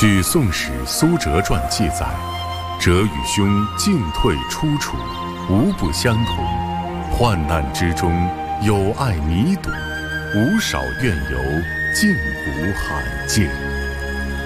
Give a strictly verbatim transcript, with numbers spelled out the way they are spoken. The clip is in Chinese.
据《宋史·苏辙传》记载，辙与兄进退出处，无不相同，患难之中有爱弥笃，无少怨尤，近古罕见。